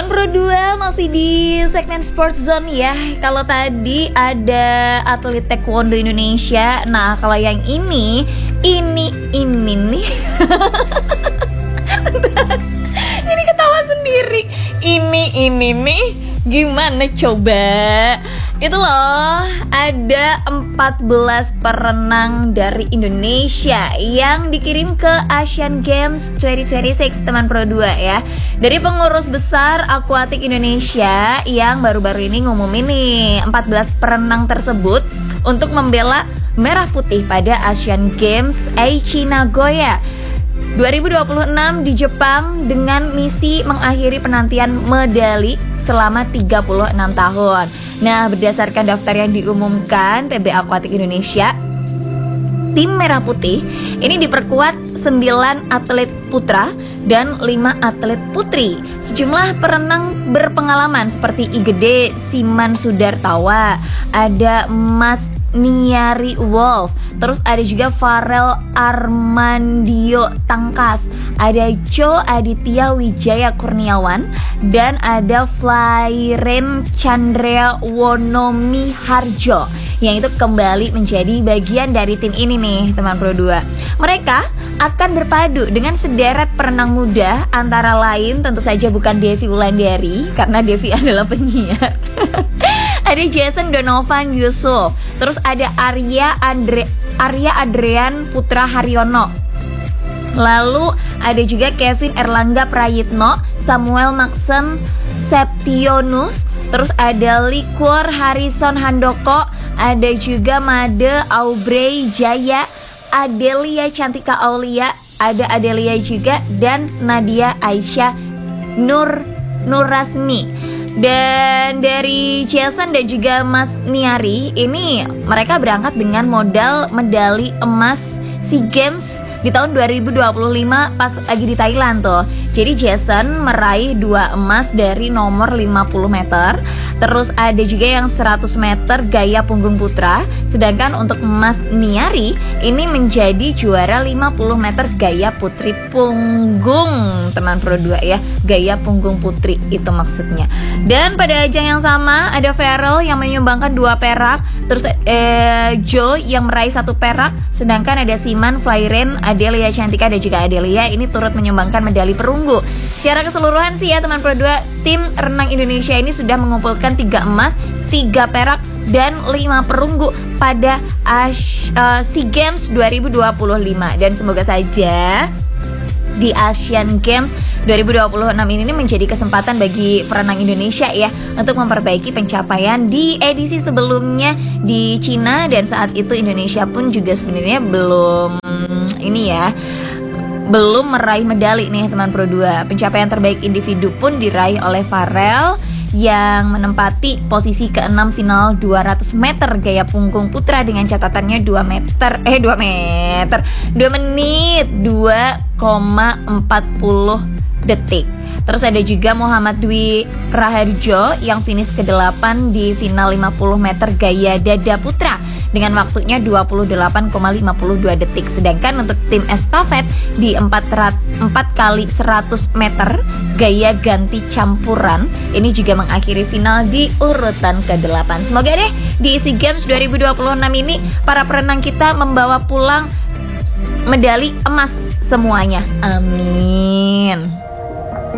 Pro 2 masih di segmen Sports Zone ya. Kalau tadi ada atlet taekwondo Indonesia. Nah, kalau yang ini nih ini ketawa sendiri. Ini nih gimana coba? Itu loh, ada 14 perenang dari Indonesia yang dikirim ke Asian Games 2026 teman Pro 2 ya. Dari pengurus besar Aquatic Indonesia yang baru-baru ini ngumumin nih 14 perenang tersebut untuk membela merah putih pada Asian Games Aichi Nagoya 2026 di Jepang dengan misi mengakhiri penantian medali selama 36 tahun. Nah, berdasarkan daftar yang diumumkan PB Aquatic Indonesia, tim merah putih ini diperkuat 9 atlet putra dan 5 atlet putri. Sejumlah perenang berpengalaman seperti Igede Siman Sudartawa, ada Mas Niari Wolf, terus ada juga Farel Armandio Tangkas, ada Jo Aditya Wijaya Kurniawan, dan ada Flairen Chandra Wonomi Harjo yang itu kembali menjadi bagian dari tim ini nih teman Pro 2. Mereka akan berpadu dengan sederet perenang muda, antara lain tentu saja bukan Devi Wulandari karena Devi adalah penyiar. Ada Jason Donovan Yusuf, terus ada Arya Adrian Putra Haryono, lalu ada juga Kevin Erlangga Prayitno, Samuel Maxen Septionus, terus ada Likur Harrison Handoko, ada juga Made Aubrey Jaya, Adelia Cantika Aulia, ada Adelia juga, dan Nadia Aisyah Nurrasmi. Dan dari Jason dan juga Mas Niari ini mereka berangkat dengan modal medali emas SEA Games di tahun 2025 pas lagi di Thailand tuh. Jadi Jason meraih 2 emas dari nomor 50 meter. Terus ada juga yang 100 meter gaya punggung putra. Sedangkan untuk Mas Niari ini menjadi juara 50 meter gaya putri punggung teman Pro 2 ya. Gaya punggung putri itu maksudnya. Dan pada ajang yang sama ada Farel yang menyumbangkan 2 perak. Terus Jo yang meraih 1 perak. Sedangkan ada Siman, Flairen, Adelia Cantika dan juga Adelia ini turut menyumbangkan medali perunggu. Secara keseluruhan sih ya teman Pro 2, tim renang Indonesia ini sudah mengumpulkan 3 emas, 3 perak, dan 5 perunggu pada SEA Games 2025. Dan semoga saja di Asian Games 2026 ini menjadi kesempatan bagi perenang Indonesia ya untuk memperbaiki pencapaian di edisi sebelumnya di Cina. Dan saat itu Indonesia pun juga sebenarnya belum meraih medali nih teman Pro 2. Pencapaian terbaik individu pun diraih oleh Farel yang menempati posisi ke-6 final 200 meter gaya punggung putra dengan catatannya 2 menit 2,40 detik. Terus ada juga Muhammad Dwi Raharjo yang finish ke-8 di final 50 meter gaya dada putra dengan waktunya 28,52 detik. Sedangkan untuk tim estafet di 4 kali 100 meter gaya ganti campuran ini juga mengakhiri final di urutan ke-8. Semoga deh di SEA Games 2026 ini para perenang kita membawa pulang medali emas semuanya. Amin.